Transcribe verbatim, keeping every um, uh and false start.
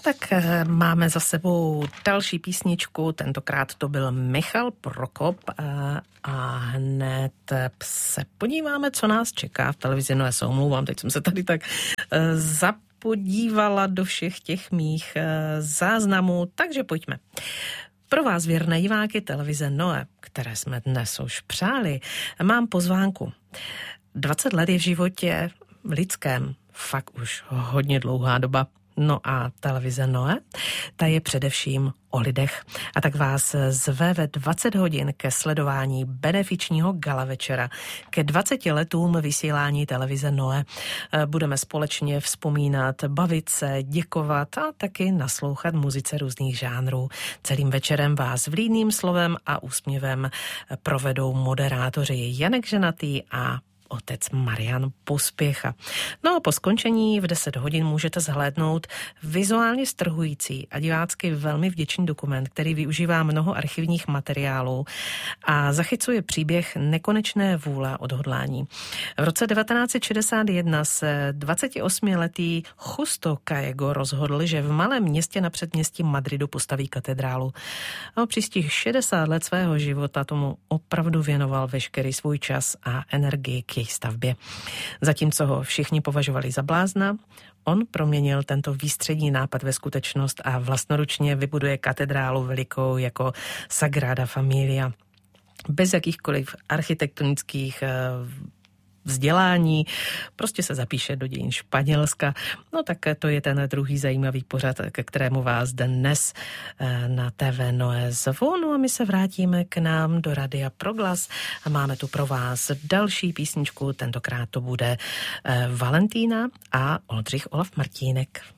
tak máme za sebou další písničku, tentokrát to byl Michal Prokop a hned se podíváme, co nás čeká v televizi. No já se omlouvám, teď jsem se tady tak zapodívala do všech těch mých záznamů, takže pojďme. Pro vás věrné diváky televize Noe, které jsme dnes už přáli, mám pozvánku. dvacet let je v životě lidském fakt už hodně dlouhá doba. No a televize Noe, ta je především o lidech. A tak vás zve ve dvacet hodin ke sledování benefičního gala večera ke dvaceti letům vysílání televize Noe. Budeme společně vzpomínat, bavit se, děkovat a taky naslouchat muzice různých žánrů. Celým večerem vás vlídným slovem a úsměvem provedou moderátoři Janek Ženatý a otec Marian Pospěcha. No a po skončení v deset hodin můžete zhlédnout vizuálně strhující a divácky velmi vděčný dokument, který využívá mnoho archivních materiálů a zachycuje příběh nekonečné vůle a odhodlání. V roce devatenáct set šedesát jedna se dvacetiosmiletý Justo Callejo rozhodl, že v malém městě na předměstí Madridu postaví katedrálu. A příštích šedesát let svého života tomu opravdu věnoval veškerý svůj čas a energii k jejich stavbě. Zatímco ho všichni považovali za blázna, on proměnil tento výstřední nápad ve skutečnost a vlastnoručně vybuduje katedrálu velikou jako Sagrada Familia. Bez jakýchkoliv architektonických vzdělání, prostě se zapíše do dějin Španělska. No tak to je ten druhý zajímavý pořad, ke kterému vás dnes na T V Noe zvu. No a my se vrátíme k nám do Radia Proglas a máme tu pro vás další písničku, tentokrát to bude Valentína a Oldřich Olaf Martínek.